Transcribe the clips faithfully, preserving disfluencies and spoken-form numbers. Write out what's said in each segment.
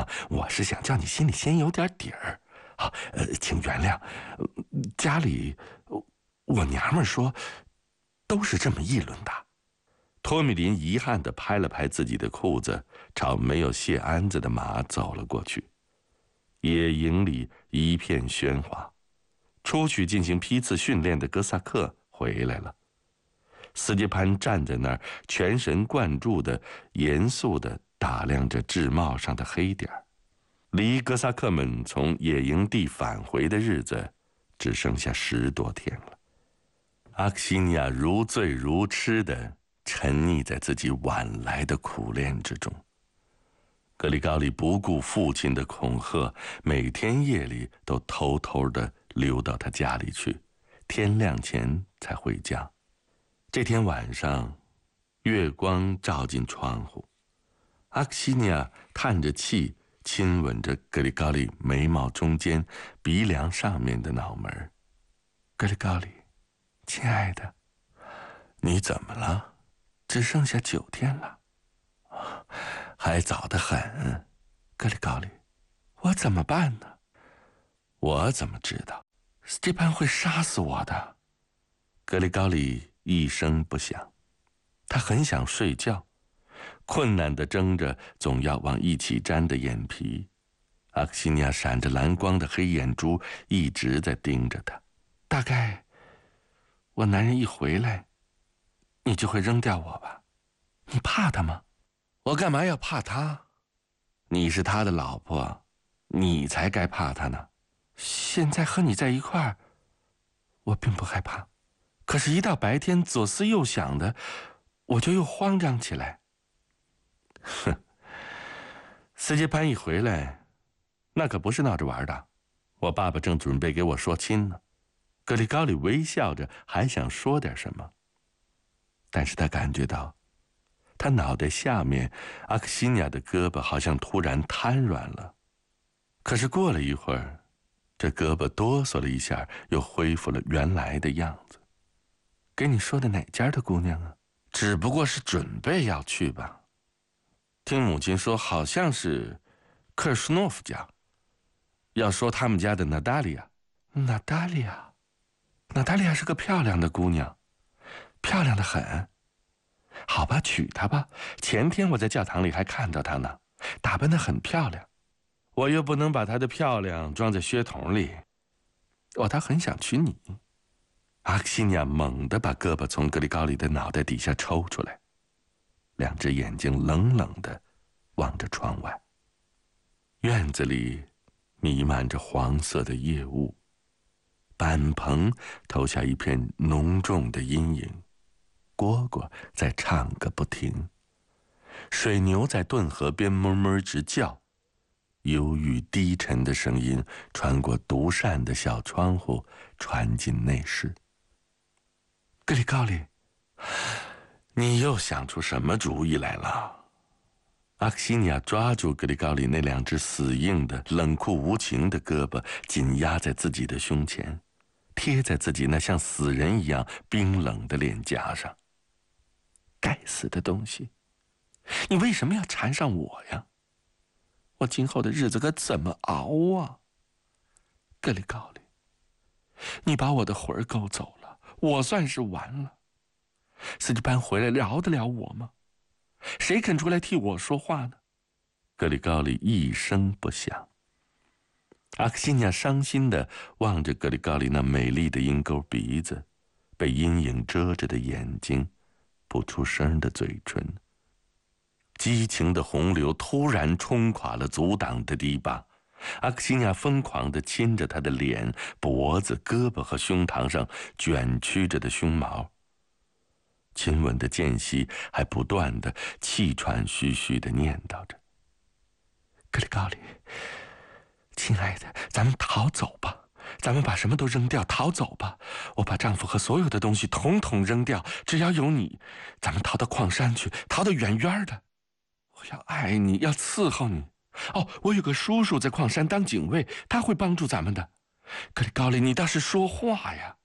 啊，我是想叫你心里先有点底儿。啊，呃，请原谅，家里我娘们说都是这么议论的。托米林遗憾地拍了拍自己的裤子，朝没有谢鞍子的马走了过去。野营里一片喧哗，出去进行批次训练的哥萨克回来了。斯捷潘站在那儿，全神贯注地、严肃地打量着制帽上的黑点儿。离哥萨克们从野营地返回的日子只剩下十多天了。阿克西尼亚如醉如痴地沉溺在自己晚来的苦练之中。格里高利不顾父亲的恐吓，每天夜里都偷偷地溜到他家里去，天亮前才回家。这天晚上，月光照进窗户，阿克西尼亚叹着气，亲吻着格里高利眉毛中间、鼻梁上面的脑门。格里高利，亲爱的，你怎么了？只剩下九天了，还早得很。格里高利，我怎么办呢？我怎么知道？斯蒂潘会杀死我的。格里高利一声不响，他很想睡觉，困难地睁着总要往一起沾的眼皮。阿克西尼亚闪着蓝光的黑眼珠一直在盯着他。大概我男人一回来，你就会扔掉我吧？你怕他吗？我干嘛要怕他？你是他的老婆，你才该怕他呢。现在和你在一块儿，我并不害怕，可是一到白天左思右想的，我就又慌张起来。哼，斯捷潘一回来，那可不是闹着玩的，我爸爸正准备给我说亲呢。格里高里微笑着，还想说点什么，但是他感觉到他脑袋下面阿克西尼亚的胳膊好像突然瘫软了。可是过了一会儿，这胳膊哆嗦了一下，又恢复了原来的样子。给你说的哪家的姑娘啊？只不过是准备要去吧。听母亲说，好像是科尔什诺夫家，要说他们家的娜达利亚。娜达利亚，娜达利亚是个漂亮的姑娘，漂亮的很。好吧，娶她吧。前天我在教堂里还看到她呢，打扮得很漂亮。我又不能把她的漂亮装在靴筒里，我倒很想娶你。阿克西尼亚猛地把胳膊从格里高里的脑袋底下抽出来，两只眼睛冷冷地望着窗外。院子里弥漫着黄色的夜雾，板棚投下一片浓重的阴影，蝈蝈在唱个不停，水牛在顿河边哞哞直叫，忧郁低沉的声音穿过独扇的小窗户传进内室。格里高里，你又想出什么主意来了？阿克西尼亚抓住格里高里那两只死硬的、冷酷无情的胳膊，紧压在自己的胸前，贴在自己那像死人一样冰冷的脸颊上。该死的东西，你为什么要缠上我呀？我今后的日子可怎么熬啊？格里高里，你把我的魂儿勾走了，我算是完了。斯蒂潘回来饶得了我吗？谁肯出来替我说话呢？格里高里一声不响。阿克西尼亚伤心地望着格里高里那美丽的鹰钩鼻子，被阴影遮着的眼睛，不出声的嘴唇。激情的洪流突然冲垮了阻挡的堤坝，阿克西尼亚疯狂地亲着他的脸、脖子、胳膊和胸膛上卷曲着的胸毛。亲吻的间隙还不断地气喘吁吁地念叨着：格里高里，亲爱的，咱们逃走吧，咱们把什么都扔掉，逃走吧。我把丈夫和所有的东西统统扔掉，只要有你，咱们逃到矿山去，逃得远远的。我要爱你，要伺候你。哦，我有个叔叔在矿山当警卫，他会帮助咱们的。格里高里，你倒是说话呀！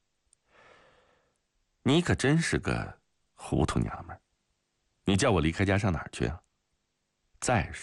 你可真是个糊涂娘们儿，你叫我离开家上哪儿去啊？再说，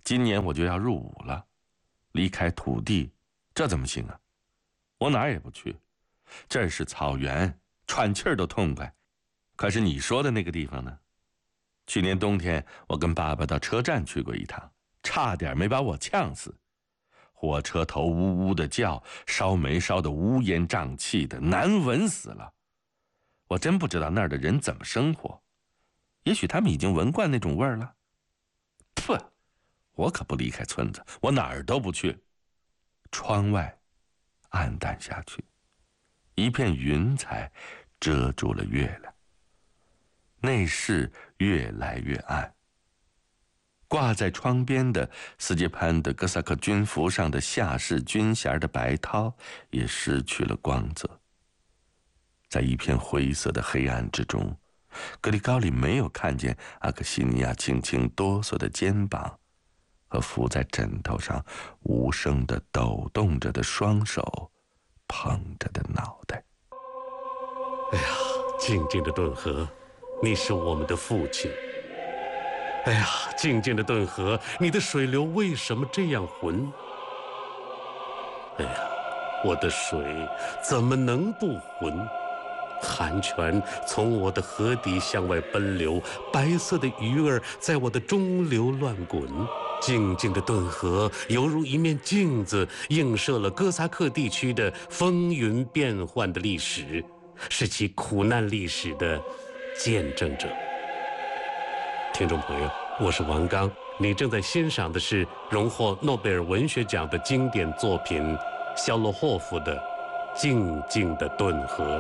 今年我就要入伍了，离开土地，这怎么行啊？我哪儿也不去，这儿是草原，喘气儿都痛快。可是你说的那个地方呢？去年冬天我跟爸爸到车站去过一趟，差点没把我呛死。火车头呜呜的叫，烧煤烧得乌烟瘴气的，难闻死了。我真不知道那儿的人怎么生活，也许他们已经闻惯那种味儿了。噗，我可不离开村子，我哪儿都不去。窗外暗淡下去，一片云彩遮住了月亮，内室越来越暗。挂在窗边的斯捷潘的哥萨克军服上的下士军衔的白绦也失去了光泽。在一片灰色的黑暗之中，格里高里没有看见阿克西尼亚轻轻哆嗦的肩膀和伏在枕头上无声地抖动着的双手捧着的脑袋。 哎呀，静静的顿河，你是我们的父亲。哎呀，静静的顿河，你的水流为什么这样浑？哎呀，我的水怎么能不浑？寒泉从我的河底向外奔流，白色的鱼儿在我的中流乱滚。静静的顿河犹如一面镜子，映射了哥萨克地区的风云变幻的历史，是其苦难历史的见证者。听众朋友，我是王刚，你正在欣赏的是荣获诺贝尔文学奖的经典作品肖洛霍夫的《静静的顿河》。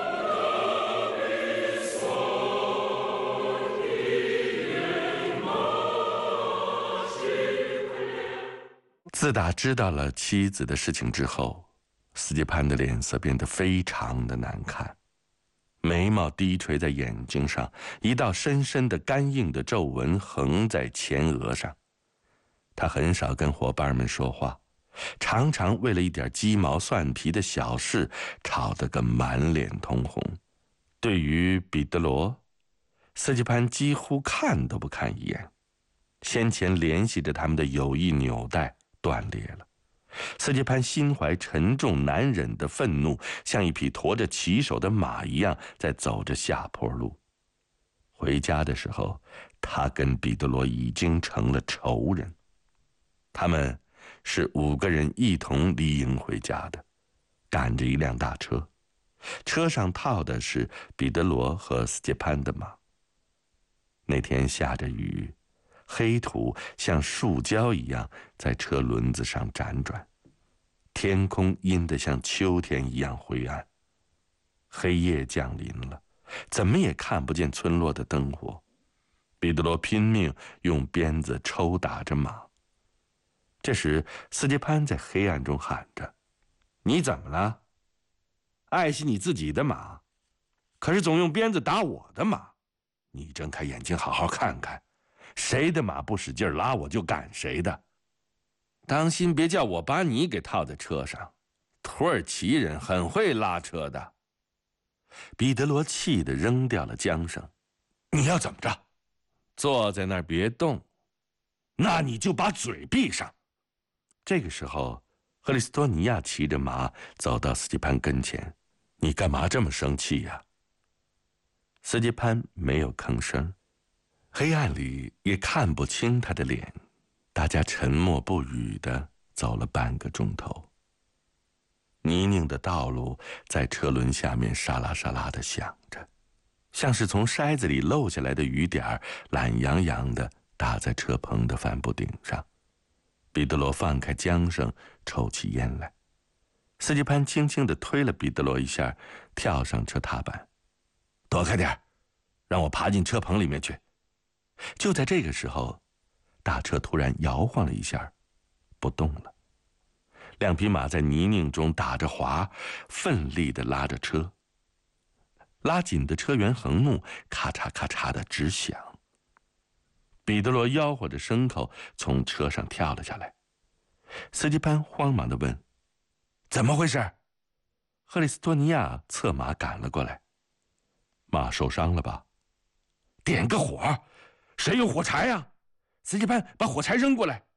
自打知道了妻子的事情之后，斯捷潘的脸色变得非常的难看，眉毛低垂在眼睛上，一道深深的干硬的皱纹横在前额上。他很少跟伙伴们说话，常常为了一点鸡毛蒜皮的小事吵得个满脸通红。对于彼得罗，斯捷潘几乎看都不看一眼。先前联系着他们的友谊纽带断裂了，斯捷潘心怀沉重难忍的愤怒，像一匹驮着骑手的马一样在走着下坡路。回家的时候，他跟彼得罗已经成了仇人。他们是五个人一同离营回家的，赶着一辆大车，车上套的是彼得罗和斯捷潘的马。那天下着雨，黑土像树胶一样在车轮子上辗转，天空阴得像秋天一样灰暗。黑夜降临了，怎么也看不见村落的灯火。彼得罗拼命用鞭子抽打着马。这时斯捷潘在黑暗中喊着：“你怎么了？爱惜你自己的马，可是总用鞭子打我的马。你睁开眼睛好好看看，谁的马不使劲拉，我就赶谁的。当心别叫我把你给套在车上，土耳其人很会拉车的。”彼得罗气得扔掉了缰绳。“你要怎么着？坐在那儿别动，那你就把嘴闭上。”这个时候，赫里斯托尼亚骑着马走到斯捷潘跟前。“你干嘛这么生气呀？”斯捷潘没有吭声，黑暗里也看不清他的脸。大家沉默不语地走了半个钟头。泥泞的道路在车轮下面沙拉沙拉地响着，像是从筛子里漏下来的雨点，懒洋洋地打在车棚的帆布顶上。彼得罗放开缰绳，抽起烟来。斯捷潘轻轻地推了彼得罗一下，跳上车踏板。“躲开点，让我爬进车棚里面去。”就在这个时候，大车突然摇晃了一下，不动了。两匹马在泥泞中打着滑，奋力地拉着车。拉紧的车辕横木咔嚓咔嚓地直响。彼得罗吆喝着牲口从车上跳了下来。斯捷潘慌忙地问：“怎么回事？”赫里斯托尼亚策马赶了过来。“马受伤了吧？”“点个火，谁有火柴呀？”斯捷潘把火柴扔过来。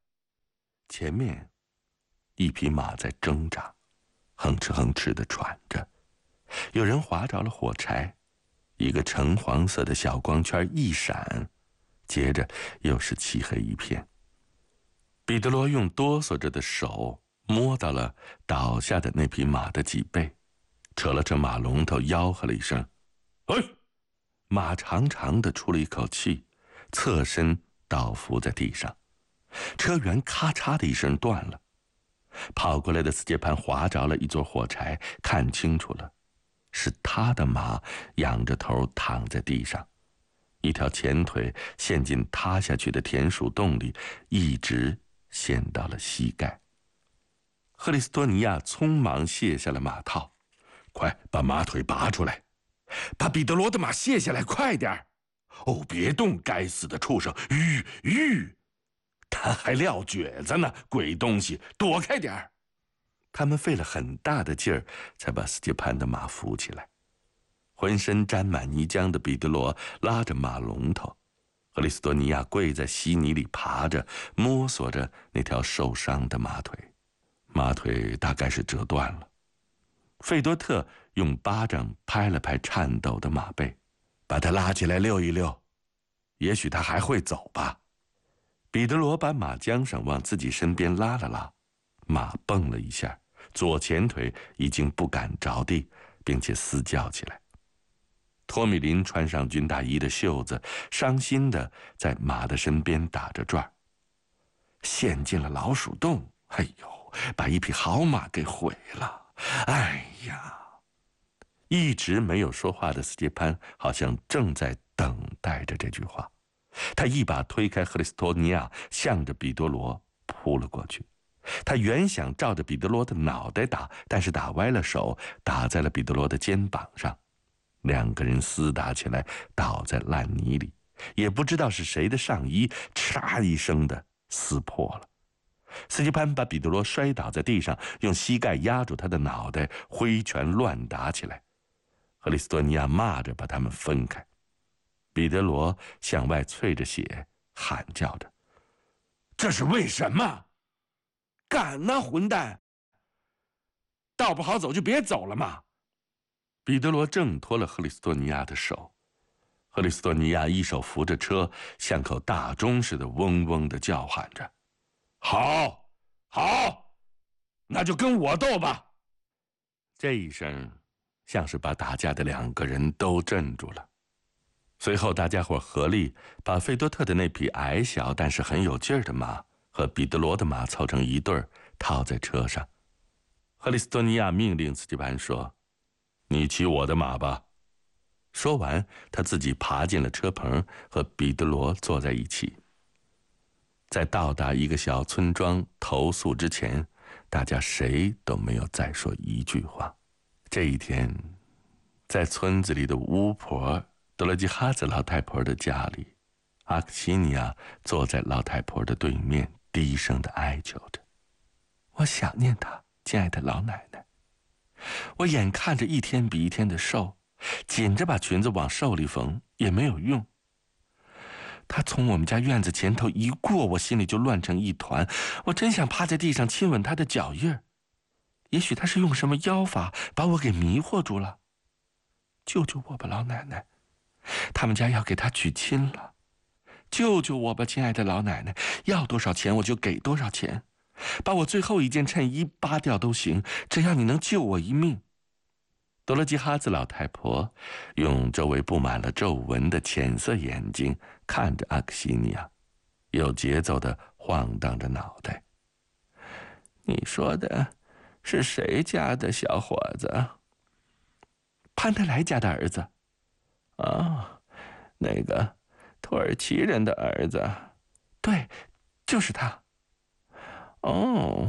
前面一匹马在挣扎，哼哧哼哧地喘着。有人划着了火柴，一个橙黄色的小光圈一闪，接着又是漆黑一片。彼得罗用哆嗦着的手摸到了倒下的那匹马的脊背，扯了扯马龙头，吆喝了一声：“哎！”马长长的出了一口气，侧身倒伏在地上，车辕咔嚓的一声断了。跑过来的斯捷潘划着了一撮火柴，看清楚了，是他的马仰着头躺在地上，一条前腿陷进塌下去的田鼠洞里，一直陷到了膝盖。赫里斯多尼亚匆忙卸下了马套：“快把马腿拔出来，把彼得罗的马卸下来，快点！哦，别动，该死的畜生！吁吁，他还撂蹶子呢，鬼东西，躲开点儿！”他们费了很大的劲儿，才把斯捷潘的马扶起来。浑身沾满泥浆的彼得罗拉着马龙头，赫里斯多尼亚跪在稀泥里爬着，摸索着那条受伤的马腿。马腿大概是折断了。费多特用巴掌拍了拍颤抖的马背：“把他拉起来溜一溜，也许他还会走吧。”彼得罗把马缰绳往自己身边拉了拉，马蹦了一下，左前腿已经不敢着地，并且嘶叫起来。托米林穿上军大衣的袖子，伤心地在马的身边打着转。陷进了老鼠洞，哎呦，把一匹好马给毁了！哎呀！一直没有说话的斯捷潘好像正在等待着这句话。他一把推开赫里斯托尼亚，向着彼得罗扑了过去。他原想照着彼得罗的脑袋打，但是打歪了手，打在了彼得罗的肩膀上。两个人厮打起来，倒在烂泥里，也不知道是谁的上衣嚓一声的撕破了。斯捷潘把彼得罗摔倒在地上，用膝盖压住他的脑袋，挥拳乱打起来。赫里斯多尼亚骂着把他们分开。彼得罗向外啐着血，喊叫着：“这是为什么？干呐，混蛋！道不好走就别走了嘛！”彼得罗挣脱了赫里斯多尼亚的手，赫里斯多尼亚一手扶着车，像口大钟似的嗡嗡地叫喊着：“好，好，那就跟我斗吧！”这一声像是把打架的两个人都镇住了。随后大家伙合力把费多特的那匹矮小但是很有劲儿的马和彼得罗的马凑成一对儿，套在车上。赫里斯多尼亚命令斯捷潘说：“你骑我的马吧。”说完，他自己爬进了车棚，和彼得罗坐在一起。在到达一个小村庄投宿之前，大家谁都没有再说一句话。这一天，在村子里的巫婆德罗基哈子老太婆的家里，阿克西尼亚坐在老太婆的对面，低声地哀求着：“我想念她，亲爱的老奶奶。我眼看着一天比一天的瘦，紧着把裙子往瘦里缝也没有用。她从我们家院子前头一过，我心里就乱成一团。我真想趴在地上亲吻她的脚印儿，也许她是用什么妖法把我给迷惑住了。救救我吧，老奶奶！他们家要给她娶亲了，救救我吧，亲爱的老奶奶！要多少钱我就给多少钱，把我最后一件衬衣扒掉都行，只要你能救我一命。”德罗基哈兹老太婆用周围布满了皱纹的浅色眼睛看着阿克西尼亚，有节奏地晃荡着脑袋。“你说的是谁家的小伙子？”“潘德莱家的儿子。”“哦，那个土耳其人的儿子。”“对，就是他。”“哦，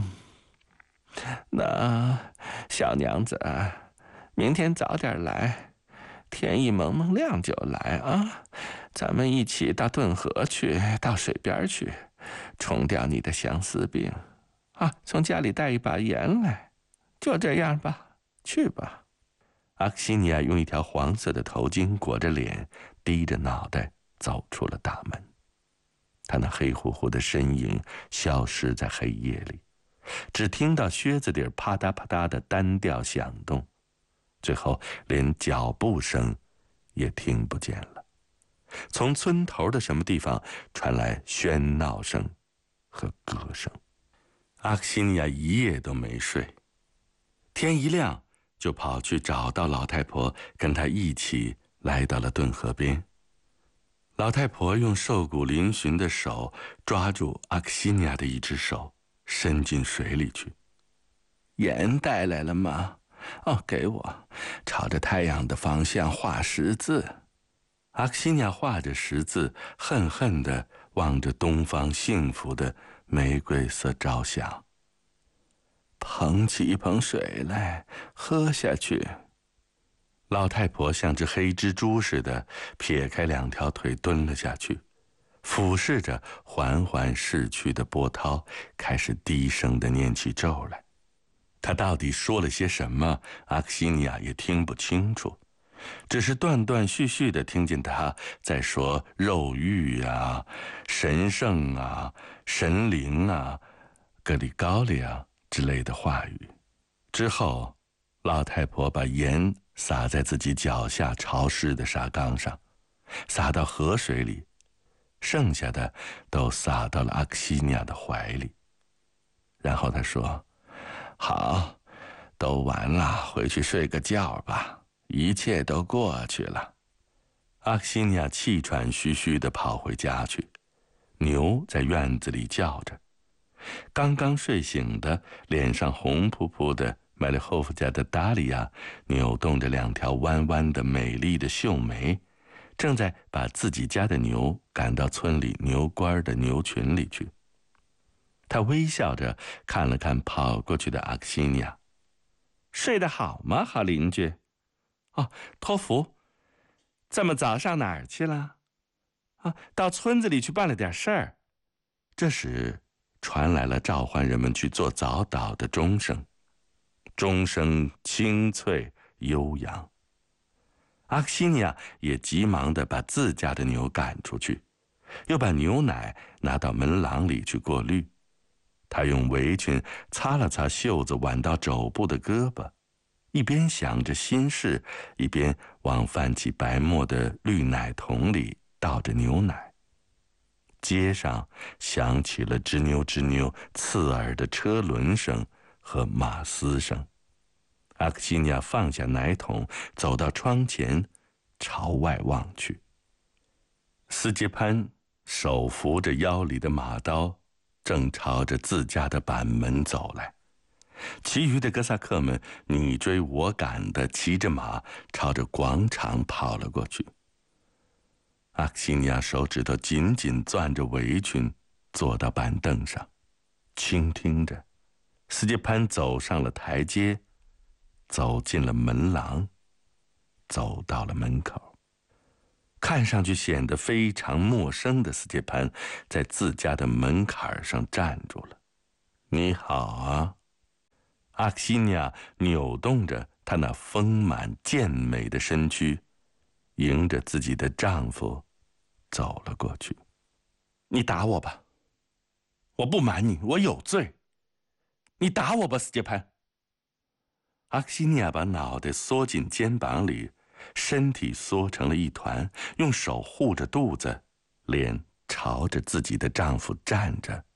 那小娘子，明天早点来，天一蒙蒙亮就来啊！咱们一起到顿河去，到水边去，冲掉你的相思病啊！从家里带一把盐来，就这样吧，去吧。”阿克西尼亚用一条黄色的头巾裹着脸，低着脑袋走出了大门。 她那黑乎乎的身影消失在黑夜里，只听到靴子底啪嗒啪嗒的单调响动，最后连脚步声也听不见了。从村头的什么地方传来喧闹声和歌声。阿克西尼亚一夜都没睡，天一亮就跑去找到老太婆，跟她一起来到了顿河边。老太婆用瘦骨嶙峋的手抓住阿克西尼亚的一只手，伸进水里去。盐带来了吗？哦，给我，朝着太阳的方向画十字。阿克西尼亚画着十字，恨恨地望着东方幸福的玫瑰色朝霞。捧起一盆水来，喝下去。老太婆像只黑蜘蛛似的撇开两条腿蹲了下去，俯视着缓缓逝去的波涛，开始低声地念起咒来。她到底说了些什么，阿克西尼亚也听不清楚，只是断断续续地听见他在说肉欲啊、神圣啊、神灵啊、格里高利亚之类的话语。之后，老太婆把盐洒在自己脚下潮湿的沙缸上，洒到河水里，剩下的都洒到了阿克西尼亚的怀里。然后她说：好，都完了，回去睡个觉吧，一切都过去了。阿克西尼亚气喘吁吁地跑回家去，牛在院子里叫着。刚刚睡醒的、脸上红扑扑的麦列霍夫家的达利亚扭动着两条弯弯的美丽的秀眉，正在把自己家的牛赶到村里牛倌的牛群里去。他微笑着看了看跑过去的阿克西尼亚。睡得好吗，好邻居？哦，托福，这么早上哪儿去了？啊，到村子里去办了点事儿。这时传来了召唤人们去做早祷的钟声，钟声清脆悠扬。阿克西尼亚也急忙地把自家的牛赶出去，又把牛奶拿到门廊里去过滤。他用围裙擦了擦袖子挽到肘部的胳膊，一边想着心事，一边往泛起白沫的绿奶桶里倒着牛奶。街上响起了吱扭吱扭刺耳的车轮声和马嘶声。阿克西尼亚放下奶桶，走到窗前，朝外望去。斯捷潘手扶着腰里的马刀，正朝着自家的板门走来。其余的哥萨克们你追我赶的骑着马朝着广场跑了过去。阿克西尼亚手指头紧紧攥着围裙，坐到板凳上，倾听着。斯捷潘走上了台阶，走进了门廊，走到了门口。看上去显得非常陌生的斯捷潘在自家的门槛上站住了。你好啊。阿克西尼亚扭动着她那丰满健美的身躯，迎着自己的丈夫走了过去。你打我吧，我不瞒你，我有罪。你打我吧，斯捷潘。阿克西尼亚把脑袋缩进肩膀里，身体缩成了一团，用手护着肚子，脸朝着自己的丈夫站着，